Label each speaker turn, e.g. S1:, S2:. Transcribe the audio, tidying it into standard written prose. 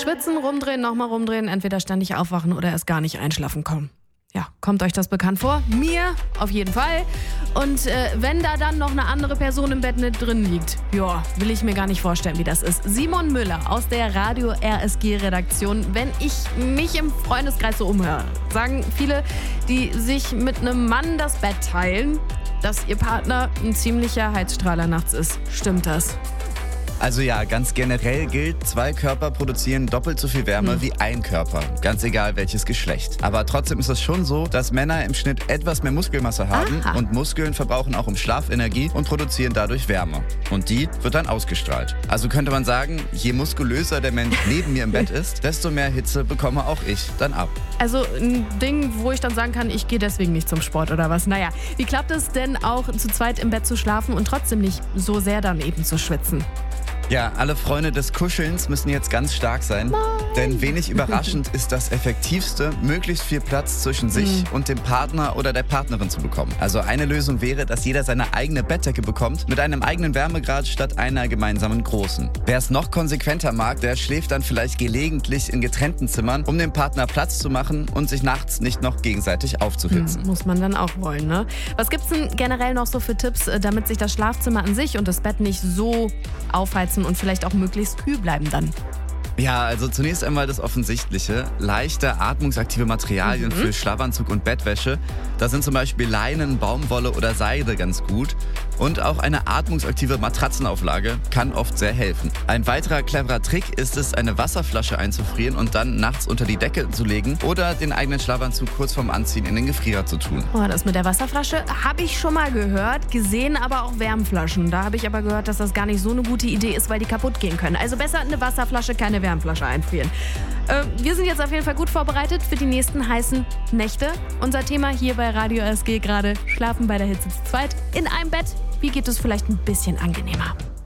S1: Schwitzen, rumdrehen, nochmal rumdrehen, entweder ständig aufwachen oder erst gar nicht einschlafen kommen. Ja, kommt euch das bekannt vor? Mir auf jeden Fall. Und wenn da dann noch eine andere Person im Bett nicht drin liegt, ja, will ich mir gar nicht vorstellen, wie das ist. Simon Müller aus der Radio RSG-Redaktion. Wenn ich mich im Freundeskreis so umhöre, sagen viele, die sich mit einem Mann das Bett teilen, dass ihr Partner ein ziemlicher Heizstrahler nachts ist. Stimmt das?
S2: Also ja, ganz generell gilt, 2 Körper produzieren doppelt so viel Wärme wie ein Körper. Ganz egal welches Geschlecht. Aber trotzdem ist es schon so, dass Männer im Schnitt etwas mehr Muskelmasse haben.
S1: Aha.
S2: Und Muskeln verbrauchen auch im Schlaf Energie und produzieren dadurch Wärme. Und die wird dann ausgestrahlt. Also könnte man sagen, je muskulöser der Mensch neben mir im Bett ist, desto mehr Hitze bekomme auch ich dann ab.
S1: Also ein Ding, wo ich dann sagen kann, ich gehe deswegen nicht zum Sport oder was. Naja, wie klappt es denn auch, zu zweit im Bett zu schlafen und trotzdem nicht so sehr dann eben zu schwitzen?
S2: Ja, alle Freunde des Kuschelns müssen jetzt ganz stark sein. Denn wenig überraschend ist das Effektivste, möglichst viel Platz zwischen sich und dem Partner oder der Partnerin zu bekommen. Also eine Lösung wäre, dass jeder seine eigene Bettdecke bekommt, mit einem eigenen Wärmegrad statt einer gemeinsamen großen. Wer es noch konsequenter mag, der schläft dann vielleicht gelegentlich in getrennten Zimmern, um dem Partner Platz zu machen und sich nachts nicht noch gegenseitig aufzuhitzen.
S1: Muss man dann auch wollen, ne? Was gibt's denn generell noch so für Tipps, damit sich das Schlafzimmer an sich und das Bett nicht so aufheizen und vielleicht auch möglichst kühl bleiben dann?
S2: Ja, also zunächst einmal das Offensichtliche. Leichte, atmungsaktive Materialien für Schlafanzug und Bettwäsche. Da sind zum Beispiel Leinen, Baumwolle oder Seide ganz gut. Und auch eine atmungsaktive Matratzenauflage kann oft sehr helfen. Ein weiterer cleverer Trick ist es, eine Wasserflasche einzufrieren und dann nachts unter die Decke zu legen oder den eigenen Schlafanzug kurz vorm Anziehen in den Gefrierer zu tun.
S1: Oh, das mit der Wasserflasche habe ich schon mal gehört, gesehen aber auch Wärmflaschen. Da habe ich aber gehört, dass das gar nicht so eine gute Idee ist, weil die kaputt gehen können. Also besser eine Wasserflasche, keine Wärmflasche einfrieren. Wir sind jetzt auf jeden Fall gut vorbereitet für die nächsten heißen Nächte. Unser Thema hier bei Radio RSG gerade: Schlafen bei der Hitze zu zweit in einem Bett. Wie geht es vielleicht ein bisschen angenehmer?